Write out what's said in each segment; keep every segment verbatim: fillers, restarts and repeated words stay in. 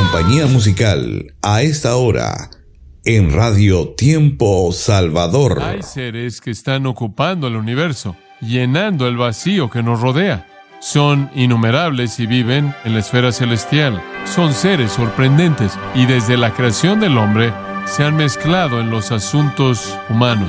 compañía musical a esta hora en Radio Tiempo Salvador. Hay seres que están ocupando el universo, llenando el vacío que nos rodea. Son innumerables y viven en la esfera celestial. Son seres sorprendentes y desde la creación del hombre se han mezclado en los asuntos humanos.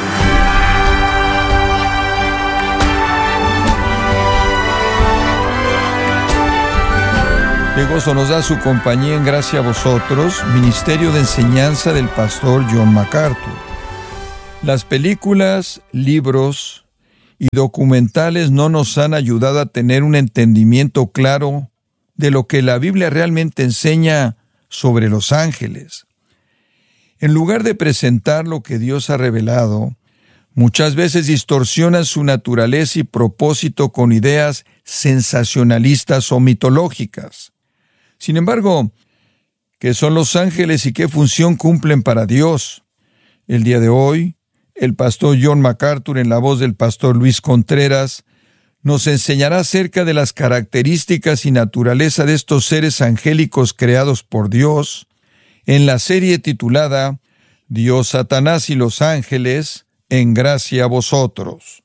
Qué gozo nos da su compañía en Gracia a Vosotros, Ministerio de Enseñanza del Pastor John MacArthur. Las películas, libros y documentales no nos han ayudado a tener un entendimiento claro de lo que la Biblia realmente enseña sobre los ángeles. En lugar de presentar lo que Dios ha revelado, muchas veces distorsionan su naturaleza y propósito con ideas sensacionalistas o mitológicas. Sin embargo, ¿qué son los ángeles y qué función cumplen para Dios? El día de hoy, el pastor John MacArthur, en la voz del pastor Luis Contreras, nos enseñará acerca de las características y naturaleza de estos seres angélicos creados por Dios, en la serie titulada Dios, Satanás y los ángeles, en Gracia a Vosotros.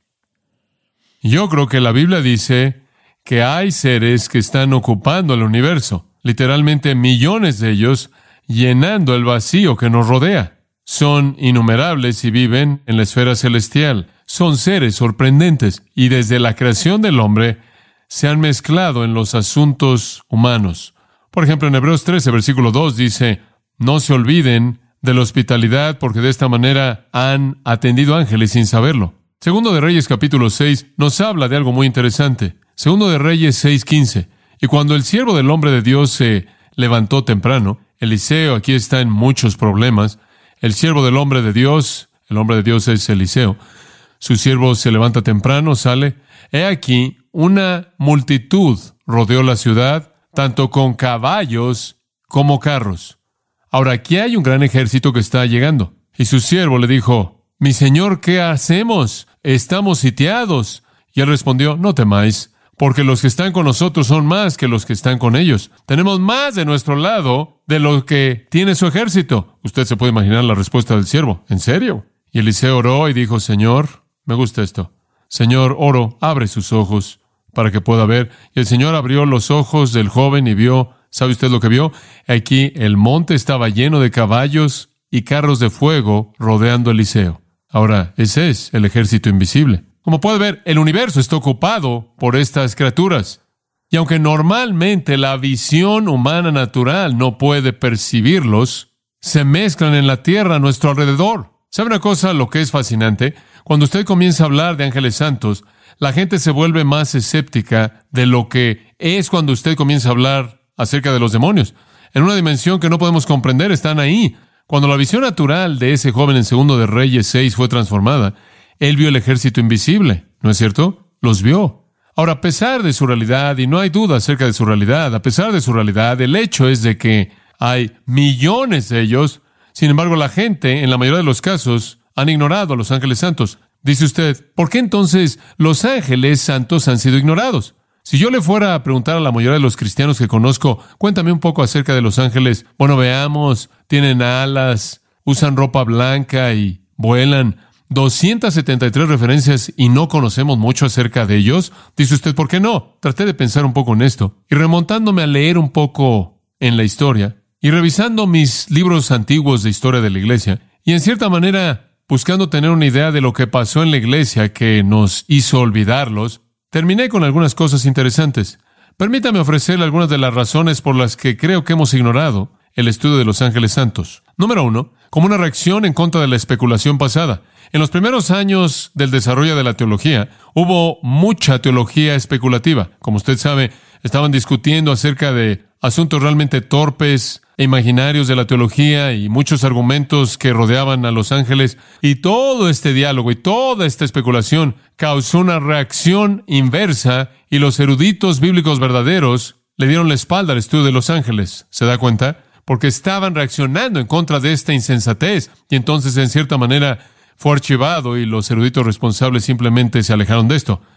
Yo creo que la Biblia dice que hay seres que están ocupando el universo. Literalmente millones de ellos, llenando el vacío que nos rodea. Son innumerables y viven en la esfera celestial. Son seres sorprendentes y desde la creación del hombre se han mezclado en los asuntos humanos. Por ejemplo, en Hebreos trece, versículo dos dice, no se olviden de la hospitalidad porque de esta manera han atendido ángeles sin saberlo. Segundo de Reyes, capítulo seis, nos habla de algo muy interesante. Segundo de Reyes seis quince. Y cuando el siervo del hombre de Dios se levantó temprano, Eliseo aquí está en muchos problemas. El siervo del hombre de Dios, el hombre de Dios es Eliseo, su siervo se levanta temprano, sale. He aquí, una multitud rodeó la ciudad, tanto con caballos como carros. Ahora, aquí hay un gran ejército que está llegando. Y su siervo le dijo, mi señor, ¿qué hacemos? Estamos sitiados. Y él respondió, no temáis, porque los que están con nosotros son más que los que están con ellos. Tenemos más de nuestro lado de lo que tiene su ejército. Usted se puede imaginar la respuesta del siervo. ¿En serio? Y Eliseo oró y dijo, Señor, me gusta esto. Señor, oro, abre sus ojos para que pueda ver. Y el Señor abrió los ojos del joven y vio, ¿sabe usted lo que vio? Aquí el monte estaba lleno de caballos y carros de fuego rodeando a Eliseo. Ahora, ese es el ejército invisible. Como puede ver, el universo está ocupado por estas criaturas. Y aunque normalmente la visión humana natural no puede percibirlos, se mezclan en la tierra a nuestro alrededor. ¿Sabe una cosa? Lo que es fascinante, cuando usted comienza a hablar de ángeles santos, la gente se vuelve más escéptica de lo que es cuando usted comienza a hablar acerca de los demonios. En una dimensión que no podemos comprender, están ahí. Cuando la visión natural de ese joven en Segundo de Reyes seis fue transformada, él vio el ejército invisible, ¿no es cierto? Los vio. Ahora, a pesar de su realidad, y no hay duda acerca de su realidad, a pesar de su realidad, el hecho es de que hay millones de ellos. Sin embargo, la gente, en la mayoría de los casos, han ignorado a los ángeles santos. Dice usted, ¿por qué entonces los ángeles santos han sido ignorados? Si yo le fuera a preguntar a la mayoría de los cristianos que conozco, cuéntame un poco acerca de los ángeles. Bueno, veamos, tienen alas, usan ropa blanca y vuelan. doscientas setenta y tres referencias y no conocemos mucho acerca de ellos. Dice usted, ¿por qué no? Traté de pensar un poco en esto. Y remontándome a leer un poco en la historia y revisando mis libros antiguos de historia de la iglesia y en cierta manera buscando tener una idea de lo que pasó en la iglesia que nos hizo olvidarlos, terminé con algunas cosas interesantes. Permítame ofrecerle algunas de las razones por las que creo que hemos ignorado el estudio de los ángeles santos. Número uno, como una reacción en contra de la especulación pasada. En los primeros años del desarrollo de la teología, hubo mucha teología especulativa. Como usted sabe, estaban discutiendo acerca de asuntos realmente torpes e imaginarios de la teología y muchos argumentos que rodeaban a los ángeles. Y todo este diálogo y toda esta especulación causó una reacción inversa y los eruditos bíblicos verdaderos le dieron la espalda al estudio de los ángeles. ¿Se da cuenta? Porque estaban reaccionando en contra de esta insensatez y entonces en cierta manera fue archivado y los eruditos responsables simplemente se alejaron de esto.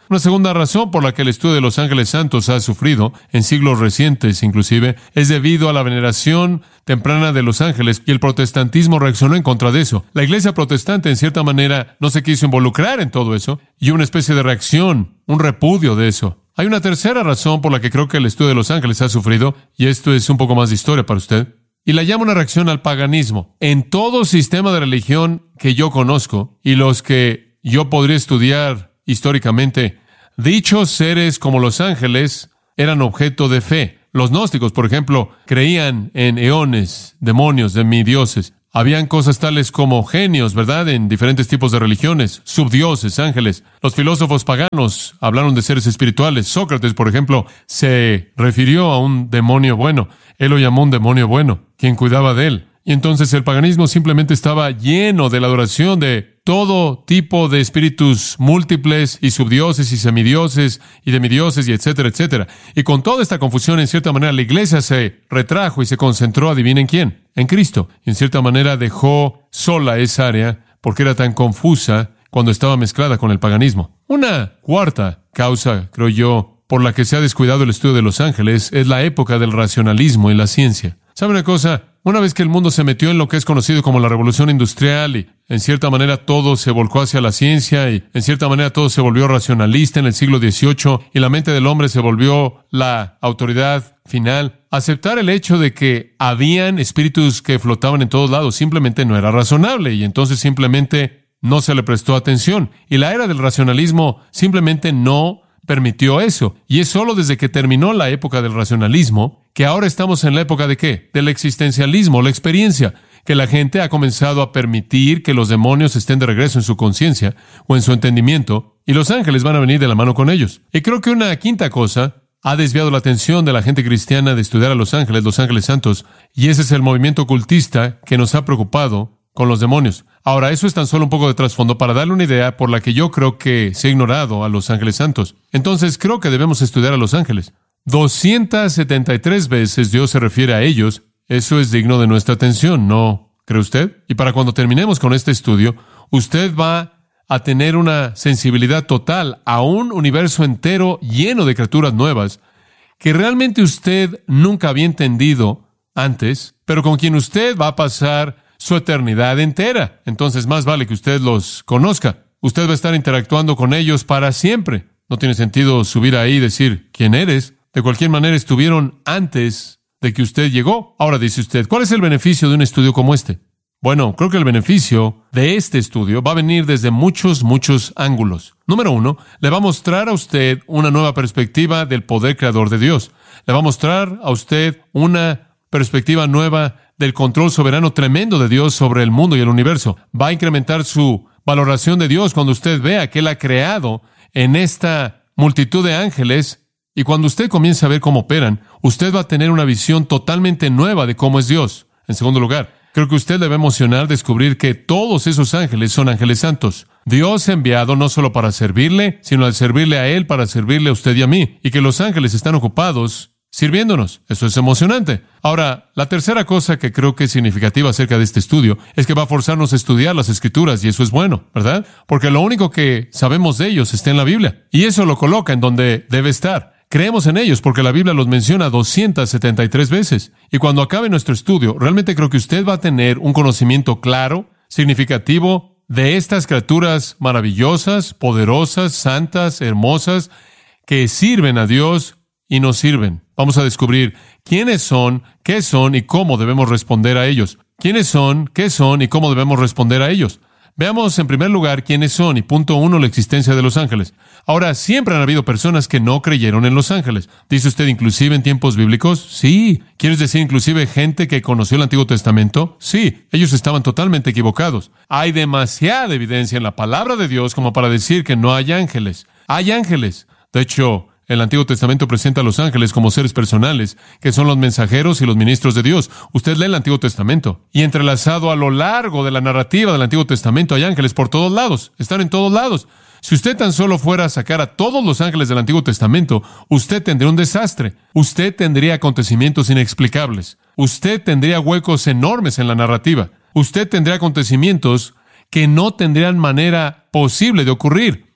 Una segunda razón por la que el estudio de los ángeles santos ha sufrido, en siglos recientes inclusive, es debido a la veneración temprana de los ángeles, y el protestantismo reaccionó en contra de eso. La iglesia protestante, en cierta manera, no se quiso involucrar en todo eso, y una especie de reacción, un repudio de eso. Hay una tercera razón por la que creo que el estudio de los ángeles ha sufrido, y esto es un poco más de historia para usted, y la llamo una reacción al paganismo. En todo sistema de religión que yo conozco, y los que yo podría estudiar históricamente, dichos seres como los ángeles eran objeto de fe. Los gnósticos, por ejemplo, creían en eones, demonios, semidioses. Habían cosas tales como genios, ¿verdad?, en diferentes tipos de religiones, subdioses, ángeles. Los filósofos paganos hablaron de seres espirituales. Sócrates, por ejemplo, se refirió a un demonio bueno. Él lo llamó un demonio bueno, quien cuidaba de él. Y entonces el paganismo simplemente estaba lleno de la adoración de todo tipo de espíritus múltiples y subdioses y semidioses y demidioses y etcétera, etcétera. Y con toda esta confusión, en cierta manera, la iglesia se retrajo y se concentró, ¿adivinen quién? En Cristo. Y en cierta manera dejó sola esa área porque era tan confusa cuando estaba mezclada con el paganismo. Una cuarta causa, creo yo, por la que se ha descuidado el estudio de los ángeles es la época del racionalismo y la ciencia. ¿Sabe una cosa? Una vez que el mundo se metió en lo que es conocido como la revolución industrial y en cierta manera todo se volcó hacia la ciencia y en cierta manera todo se volvió racionalista en el siglo dieciocho y la mente del hombre se volvió la autoridad final, aceptar el hecho de que habían espíritus que flotaban en todos lados simplemente no era razonable y entonces simplemente no se le prestó atención. Y la era del racionalismo simplemente no permitió eso. Y es solo desde que terminó la época del racionalismo que ahora estamos en la época de ¿qué? Del existencialismo, la experiencia, que la gente ha comenzado a permitir que los demonios estén de regreso en su conciencia o en su entendimiento, y los ángeles van a venir de la mano con ellos. Y creo que una quinta cosa ha desviado la atención de la gente cristiana de estudiar a los ángeles, los ángeles santos, y ese es el movimiento ocultista que nos ha preocupado con los demonios. Ahora, eso es tan solo un poco de trasfondo para darle una idea por la que yo creo que se ha ignorado a los ángeles santos. Entonces, creo que debemos estudiar a los ángeles. doscientas setenta y tres veces Dios se refiere a ellos. Eso es digno de nuestra atención, ¿no cree usted? Y para cuando terminemos con este estudio, usted va a tener una sensibilidad total a un universo entero lleno de criaturas nuevas que realmente usted nunca había entendido antes, pero con quien usted va a pasar su eternidad entera. Entonces, más vale que usted los conozca. Usted va a estar interactuando con ellos para siempre. No tiene sentido subir ahí y decir, ¿quién eres? De cualquier manera, estuvieron antes de que usted llegó. Ahora dice usted, ¿cuál es el beneficio de un estudio como este? Bueno, creo que el beneficio de este estudio va a venir desde muchos, muchos ángulos. Número uno, le va a mostrar a usted una nueva perspectiva del poder creador de Dios. Le va a mostrar a usted una perspectiva nueva del control soberano tremendo de Dios sobre el mundo y el universo. Va a incrementar su valoración de Dios cuando usted vea que Él ha creado en esta multitud de ángeles. Y cuando usted comience a ver cómo operan, usted va a tener una visión totalmente nueva de cómo es Dios. En segundo lugar, creo que usted le va a emocionar descubrir que todos esos ángeles son ángeles santos. Dios ha enviado no solo para servirle, sino al servirle a Él para servirle a usted y a mí. Y que los ángeles están ocupados sirviéndonos. Eso es emocionante. Ahora, la tercera cosa que creo que es significativa acerca de este estudio es que va a forzarnos a estudiar las Escrituras, y eso es bueno, ¿verdad? Porque lo único que sabemos de ellos está en la Biblia. Y eso lo coloca en donde debe estar. Creemos en ellos porque la Biblia los menciona doscientas setenta y tres veces. Y cuando acabe nuestro estudio, realmente creo que usted va a tener un conocimiento claro, significativo, de estas criaturas maravillosas, poderosas, santas, hermosas, que sirven a Dios y nos sirven. Vamos a descubrir quiénes son, qué son y cómo debemos responder a ellos. ¿Quiénes son, qué son y cómo debemos responder a ellos? Veamos en primer lugar quiénes son y punto uno, la existencia de los ángeles. Ahora, siempre han habido personas que no creyeron en los ángeles. ¿Dice usted inclusive en tiempos bíblicos? Sí. ¿Quieres decir inclusive gente que conoció el Antiguo Testamento? Sí. Ellos estaban totalmente equivocados. Hay demasiada evidencia en la palabra de Dios como para decir que no hay ángeles. Hay ángeles. De hecho, el Antiguo Testamento presenta a los ángeles como seres personales, que son los mensajeros y los ministros de Dios. Usted lee el Antiguo Testamento, y entrelazado a lo largo de la narrativa del Antiguo Testamento hay ángeles por todos lados. Están en todos lados. Si usted tan solo fuera a sacar a todos los ángeles del Antiguo Testamento, usted tendría un desastre. Usted tendría acontecimientos inexplicables. Usted tendría huecos enormes en la narrativa. Usted tendría acontecimientos que no tendrían manera posible de ocurrir.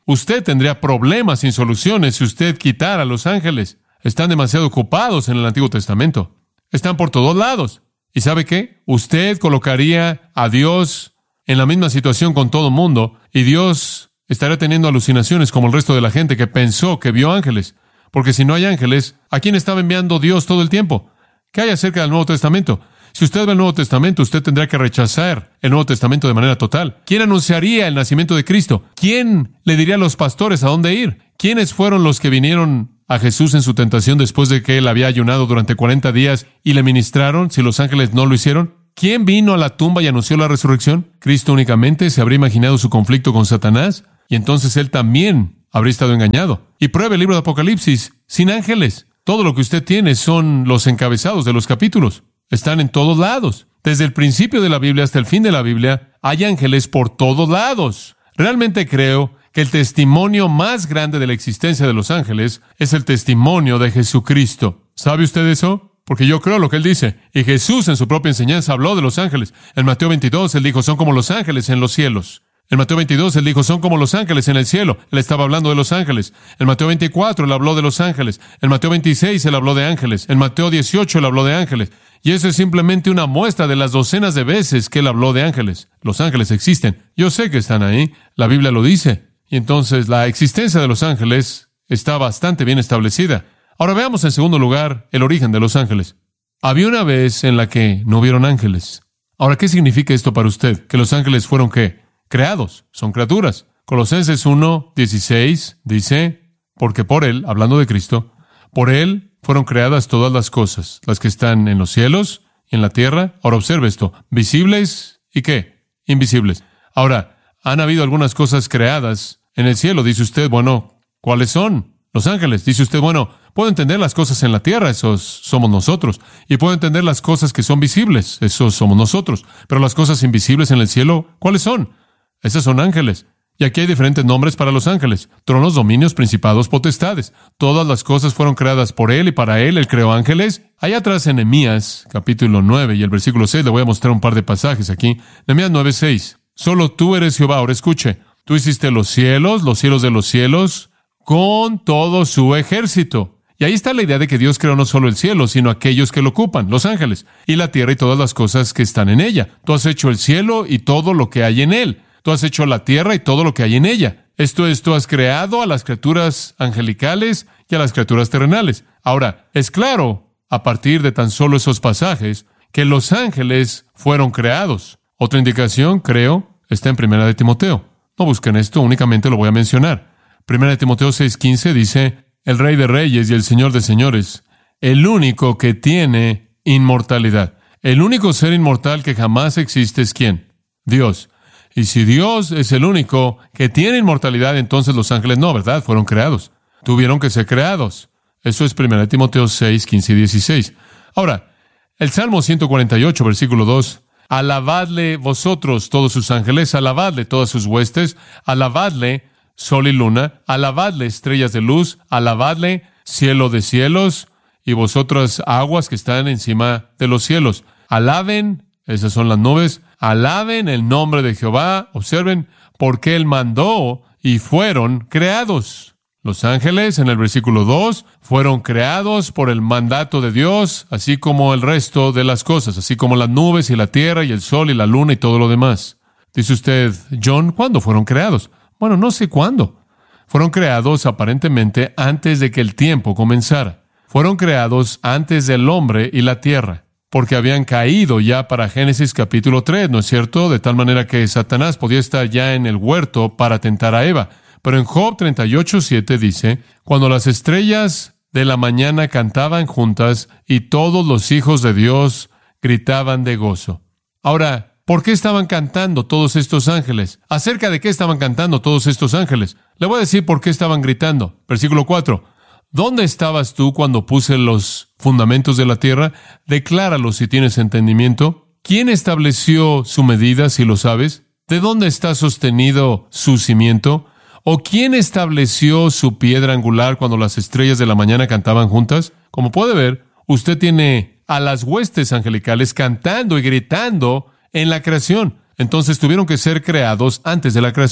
Usted tendría problemas sin soluciones si usted quitara a los ángeles. Están demasiado ocupados en el Antiguo Testamento. Están por todos lados. ¿Y sabe qué? Usted colocaría a Dios en la misma situación con todo el mundo y Dios estaría teniendo alucinaciones como el resto de la gente que pensó que vio ángeles. Porque si no hay ángeles, ¿a quién estaba enviando Dios todo el tiempo? ¿Qué hay acerca del Nuevo Testamento? Si usted ve el Nuevo Testamento, usted tendrá que rechazar el Nuevo Testamento de manera total. ¿Quién anunciaría el nacimiento de Cristo? ¿Quién le diría a los pastores a dónde ir? ¿Quiénes fueron los que vinieron a Jesús en su tentación después de que él había ayunado durante cuarenta días y le ministraron si los ángeles no lo hicieron? ¿Quién vino a la tumba y anunció la resurrección? ¿Cristo únicamente? ¿Se habría imaginado su conflicto con Satanás? Y entonces él también habría estado engañado. Y pruebe el libro de Apocalipsis sin ángeles. Todo lo que usted tiene son los encabezados de los capítulos. Están en todos lados. Desde el principio de la Biblia hasta el fin de la Biblia, hay ángeles por todos lados. Realmente creo que el testimonio más grande de la existencia de los ángeles es el testimonio de Jesucristo. ¿Sabe usted eso? Porque yo creo lo que él dice. Y Jesús en su propia enseñanza habló de los ángeles. En Mateo veintidós, él dijo, son como los ángeles en los cielos. En Mateo veintidós, él dijo, son como los ángeles en el cielo. Él estaba hablando de los ángeles. En Mateo veinticuatro, él habló de los ángeles. En Mateo veintiséis, él habló de ángeles. En Mateo dieciocho, él habló de ángeles. Y eso es simplemente una muestra de las docenas de veces que él habló de ángeles. Los ángeles existen. Yo sé que están ahí. La Biblia lo dice. Y entonces la existencia de los ángeles está bastante bien establecida. Ahora veamos en segundo lugar el origen de los ángeles. Había una vez en la que no hubieron ángeles. Ahora, ¿qué significa esto para usted? ¿Que los ángeles fueron qué? Creados. Son criaturas. Colosenses uno dieciséis dice, porque por él, hablando de Cristo, por él fueron creadas todas las cosas, las que están en los cielos y en la tierra. Ahora observe esto, visibles y ¿qué? Invisibles. Ahora, han habido algunas cosas creadas en el cielo. Dice usted, bueno, ¿cuáles son? Los ángeles. Dice usted, bueno, puedo entender las cosas en la tierra, esos somos nosotros. Y puedo entender las cosas que son visibles, esos somos nosotros. Pero las cosas invisibles en el cielo, ¿cuáles son? Esos son ángeles. Y aquí hay diferentes nombres para los ángeles. Tronos, dominios, principados, potestades. Todas las cosas fueron creadas por él y para él. Él creó ángeles. Allá atrás en Nehemías, capítulo nueve y el versículo seis, le voy a mostrar un par de pasajes aquí. Nehemías nueve seis. Solo tú eres Jehová. Ahora escuche. Tú hiciste los cielos, los cielos de los cielos, con todo su ejército. Y ahí está la idea de que Dios creó no solo el cielo, sino aquellos que lo ocupan, los ángeles, y la tierra y todas las cosas que están en ella. Tú has hecho el cielo y todo lo que hay en él. Tú has hecho la tierra y todo lo que hay en ella. Esto es, tú has creado a las criaturas angelicales y a las criaturas terrenales. Ahora, es claro, a partir de tan solo esos pasajes, que los ángeles fueron creados. Otra indicación, creo, está en Primera de Timoteo. No busquen esto, únicamente lo voy a mencionar. Primera de Timoteo seis quince dice, el Rey de Reyes y el Señor de Señores, el único que tiene inmortalidad. El único ser inmortal que jamás existe es ¿quién? Dios. Y si Dios es el único que tiene inmortalidad, entonces los ángeles no, ¿verdad? Fueron creados. Tuvieron que ser creados. Eso es Primera de Timoteo seis quince y dieciséis. Ahora, el Salmo ciento cuarenta y ocho, versículo dos. Alabadle vosotros todos sus ángeles, alabadle todas sus huestes, alabadle sol y luna, alabadle estrellas de luz, alabadle cielo de cielos y vosotras aguas que están encima de los cielos. Alaben, esas son las nubes, alaben el nombre de Jehová, observen, porque Él mandó y fueron creados. Los ángeles, en el versículo dos, fueron creados por el mandato de Dios, así como el resto de las cosas, así como las nubes y la tierra y el sol y la luna y todo lo demás. Dice usted, John, ¿cuándo fueron creados? Bueno, no sé cuándo. Fueron creados aparentemente antes de que el tiempo comenzara. Fueron creados antes del hombre y la tierra, porque habían caído ya para Génesis capítulo tres, ¿no es cierto? De tal manera que Satanás podía estar ya en el huerto para tentar a Eva. Pero en Job treinta y ocho siete dice, cuando las estrellas de la mañana cantaban juntas y todos los hijos de Dios gritaban de gozo. Ahora, ¿por qué estaban cantando todos estos ángeles? ¿Acerca de qué estaban cantando todos estos ángeles? Le voy a decir por qué estaban gritando. Versículo cuatro. ¿Dónde estabas tú cuando puse los fundamentos de la tierra? Decláralo si tienes entendimiento. ¿Quién estableció su medida, si lo sabes? ¿De dónde está sostenido su cimiento? ¿O quién estableció su piedra angular cuando las estrellas de la mañana cantaban juntas? Como puede ver, usted tiene a las huestes angelicales cantando y gritando en la creación. Entonces tuvieron que ser creados antes de la creación.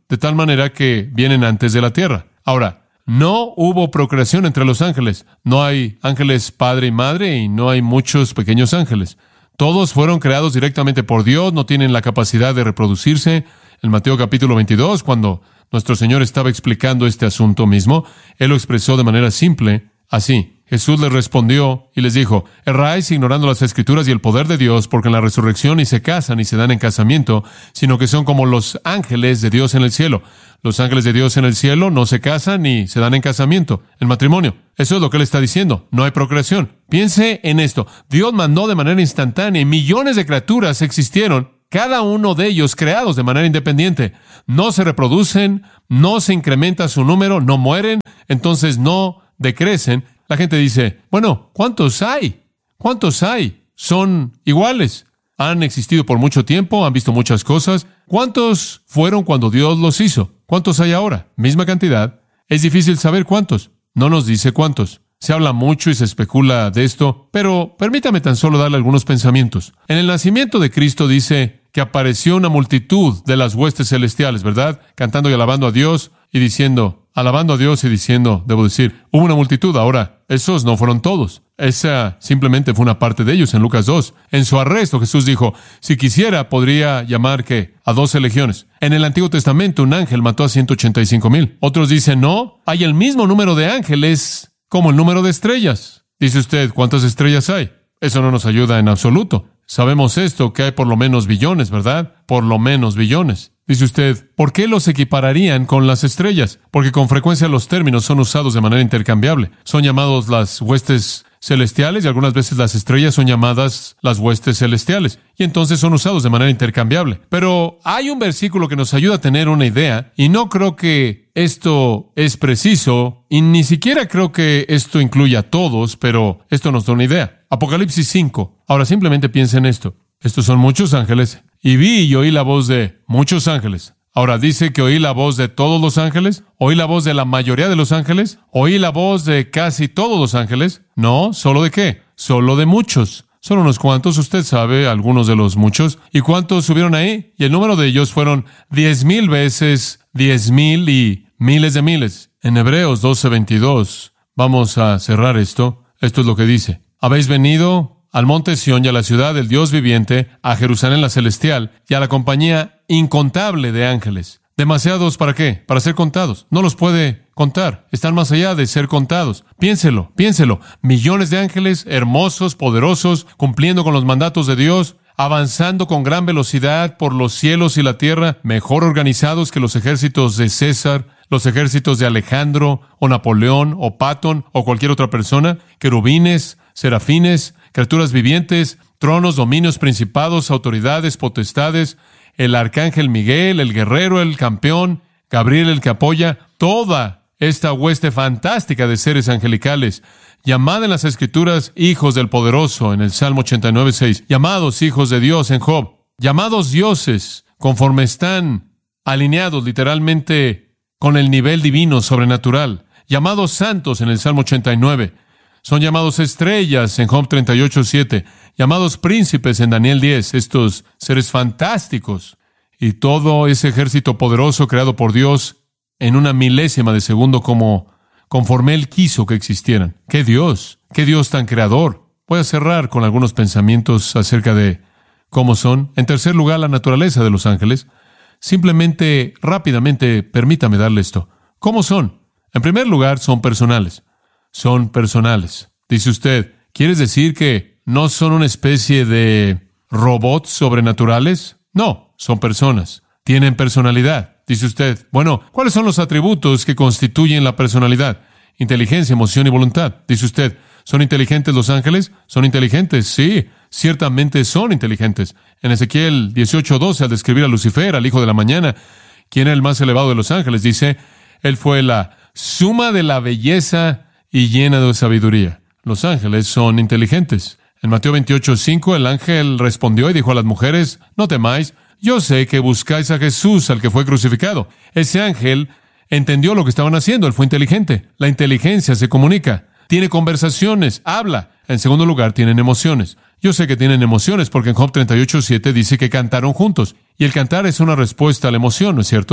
de tal manera que vienen antes de la tierra. Ahora, no hubo procreación entre los ángeles. No hay ángeles padre y madre y no hay muchos pequeños ángeles. Todos fueron creados directamente por Dios, no tienen la capacidad de reproducirse. En Mateo capítulo veintidós, cuando nuestro Señor estaba explicando este asunto mismo, Él lo expresó de manera simple, así. Jesús les respondió y les dijo, erráis ignorando las Escrituras y el poder de Dios, porque en la resurrección ni se casan ni se dan en casamiento, sino que son como los ángeles de Dios en el cielo. Los ángeles de Dios en el cielo no se casan ni se dan en casamiento, en matrimonio. Eso es lo que Él está diciendo. No hay procreación. Piense en esto. Dios mandó de manera instantánea y millones de criaturas existieron, cada uno de ellos creados de manera independiente. No se reproducen, no se incrementa su número, no mueren, entonces no decrecen. La gente dice, bueno, ¿cuántos hay? ¿Cuántos hay? Son iguales. Han existido por mucho tiempo, han visto muchas cosas. ¿Cuántos fueron cuando Dios los hizo? ¿Cuántos hay ahora? Misma cantidad. Es difícil saber cuántos. No nos dice cuántos. Se habla mucho y se especula de esto, pero permítame tan solo darle algunos pensamientos. En el nacimiento de Cristo dice que apareció una multitud de las huestes celestiales, ¿verdad? Cantando y alabando a Dios y diciendo, alabando a Dios y diciendo, debo decir, hubo una multitud. Ahora, esos no fueron todos. Esa simplemente fue una parte de ellos en Lucas dos. En su arresto, Jesús dijo, si quisiera, podría llamar, ¿qué? A doce legiones. En el Antiguo Testamento, un ángel mató a ciento ochenta y cinco mil. Otros dicen, no, hay el mismo número de ángeles como el número de estrellas. Dice usted, ¿cuántas estrellas hay? Eso no nos ayuda en absoluto. Sabemos esto, que hay por lo menos billones, ¿verdad? Por lo menos billones. Dice usted, ¿por qué los equipararían con las estrellas? Porque con frecuencia los términos son usados de manera intercambiable. Son llamados las huestes celestiales y algunas veces las estrellas son llamadas las huestes celestiales. Y entonces son usados de manera intercambiable. Pero hay un versículo que nos ayuda a tener una idea y no creo que esto es preciso y ni siquiera creo que esto incluya a todos, pero esto nos da una idea. Apocalipsis cinco. Ahora simplemente piensa en esto. Estos son muchos ángeles. Y vi y oí la voz de muchos ángeles. Ahora, ¿dice que oí la voz de todos los ángeles? ¿Oí la voz de la mayoría de los ángeles? ¿Oí la voz de casi todos los ángeles? No, ¿solo de qué? Solo de muchos. Son unos cuantos, usted sabe, algunos de los muchos. ¿Y cuántos subieron ahí? Y el número de ellos fueron diez mil veces diez mil y miles de miles. En Hebreos doce veintidós, vamos a cerrar esto. Esto es lo que dice. Habéis venido al monte Sión y a la ciudad del Dios viviente, a Jerusalén la celestial y a la compañía incontable de ángeles. ¿Demasiados para qué? Para ser contados. No los puede contar. Están más allá de ser contados. Piénselo, piénselo. Millones de ángeles, hermosos, poderosos, cumpliendo con los mandatos de Dios, avanzando con gran velocidad por los cielos y la tierra, mejor organizados que los ejércitos de César, los ejércitos de Alejandro, o Napoleón, o Patton, o cualquier otra persona, querubines, serafines, criaturas vivientes, tronos, dominios, principados, autoridades, potestades, el arcángel Miguel, el guerrero, el campeón, Gabriel, el que apoya, toda esta hueste fantástica de seres angelicales, llamada en las Escrituras hijos del poderoso, en el Salmo ochenta y nueve seis, llamados hijos de Dios en Job, llamados dioses, conforme están alineados literalmente con el nivel divino sobrenatural, llamados santos en el Salmo ochenta y nueve, son llamados estrellas en Job treinta y ocho siete, llamados príncipes en Daniel diez, estos seres fantásticos, y todo ese ejército poderoso creado por Dios en una milésima de segundo como conforme Él quiso que existieran. ¡Qué Dios! ¡Qué Dios tan creador! Voy a cerrar con algunos pensamientos acerca de cómo son. En tercer lugar, la naturaleza de los ángeles. Simplemente, rápidamente, permítame darle esto. ¿Cómo son? En primer lugar, son personales. Son personales. Dice usted, ¿quieres decir que no son una especie de robots sobrenaturales? No, son personas. Tienen personalidad. Dice usted, bueno, ¿cuáles son los atributos que constituyen la personalidad? Inteligencia, emoción y voluntad. Dice usted, ¿son inteligentes los ángeles? ¿Son inteligentes? Sí, ciertamente son inteligentes. En Ezequiel dieciocho doce, al describir a Lucifer, al hijo de la mañana, quien era el más elevado de los ángeles, dice, él fue la suma de la belleza y llena de sabiduría. Los ángeles son inteligentes. En Mateo veintiocho cinco, el ángel respondió y dijo a las mujeres, no temáis, yo sé que buscáis a Jesús, al que fue crucificado. Ese ángel entendió lo que estaban haciendo, él fue inteligente. La inteligencia se comunica, tiene conversaciones, habla. En segundo lugar, tienen emociones. Yo sé que tienen emociones porque en Job treinta y ocho siete dice que cantaron juntos. Y el cantar es una respuesta a la emoción, ¿no es cierto?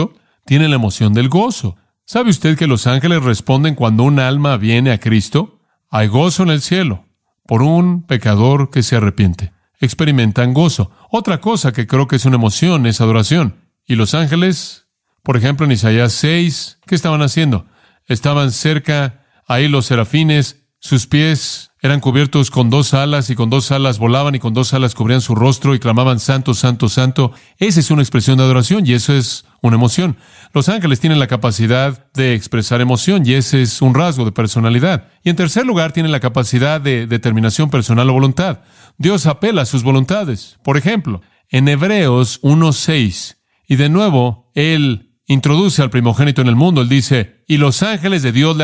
tienen la emoción del gozo. ¿Sabe usted que los ángeles responden cuando un alma viene a Cristo? Hay gozo en el cielo por un pecador que se arrepiente. Experimentan gozo. Otra cosa que creo que es una emoción es adoración. Y los ángeles, por ejemplo, en Isaías seis, ¿qué estaban haciendo? Estaban cerca, ahí los serafines, sus pies eran cubiertos con dos alas, y con dos alas volaban, y con dos alas cubrían su rostro, y clamaban, Santo, Santo, Santo. Esa es una expresión de adoración, y eso es una emoción. Los ángeles tienen la capacidad de expresar emoción, y ese es un rasgo de personalidad. Y en tercer lugar, tienen la capacidad de determinación personal o voluntad. Dios apela a sus voluntades. Por ejemplo, en Hebreos uno seis, y de nuevo, Él introduce al primogénito en el mundo. Él dice, y los ángeles de Dios le